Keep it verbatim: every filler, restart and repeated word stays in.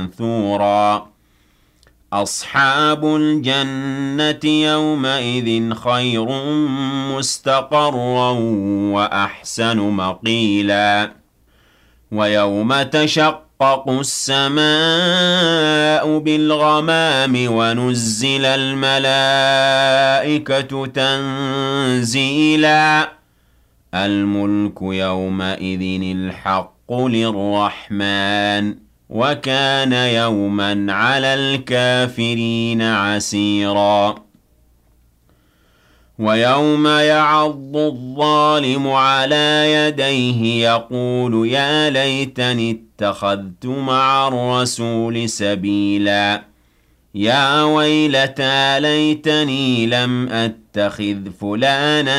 منثورا أصحاب الجنة يومئذ خير مستقرا وأحسن مقيلا ويوم تشقق السماء بالغمام ونزل الملائكة تنزيلا الملك يومئذ الحق للرحمن وكان يوما على الكافرين عسيرا ويوم يعض الظالم على يديه يقول يا ليتني اتخذت مع الرسول سبيلا يا ويلتى ليتني لم أتخذ فلانا